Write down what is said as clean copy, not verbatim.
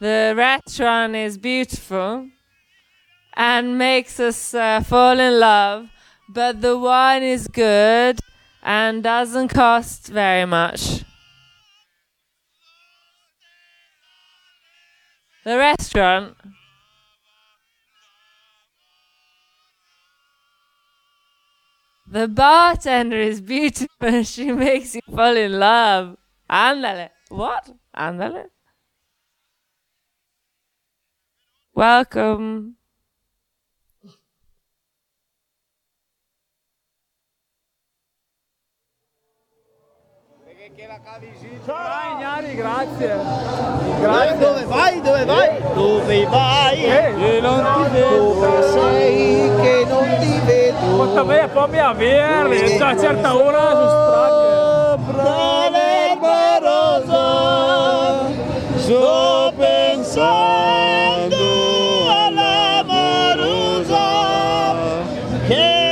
The restaurant is beautiful and makes us fall in love, but the wine is good and doesn't cost very much. The restaurant. The bartender is beautiful and she makes you fall in love. Ándale. What? Ándale. Welcome. Ciao Ignari, grazie. Dove vai? Dove vai? Dove vai? Che non ti vedo. Dove sei che non ti vedo? Quanto me poi mi avere, a una certa ora